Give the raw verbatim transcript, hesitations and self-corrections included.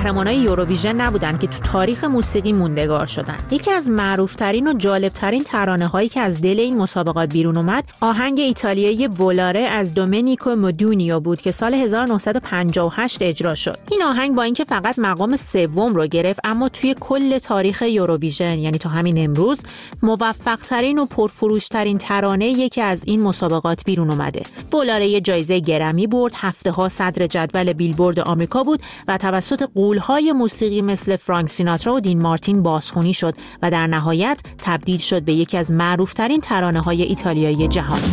قهرمانای یوروویژن نبودن که تو تاریخ موسیقی موندگار شدن. یکی از معروف‌ترین و جالب‌ترین ترانه‌هایی که از دل این مسابقات بیرون اومد، آهنگ ایتالیایی ولاره از دومنیکو مودونیو بود که سال هزار و نهصد و پنجاه و هشت اجرا شد. این آهنگ با اینکه فقط مقام سوم رو گرفت، اما توی کل تاریخ یوروویژن، یعنی تا همین امروز، موفق‌ترین و پرفروش‌ترین ترانه یکی از این مسابقات بیرون اومده. ولاره یه جایزه گرمی برد، هفته‌ها صدر جدول بیلبورد آمریکا بود و توسط غول‌های موسیقی مثل فرانک سیناترا و دین مارتین بازخوانی شد و در نهایت تبدیل شد به یکی از معروف‌ترین ترانه‌های ایتالیایی جهان.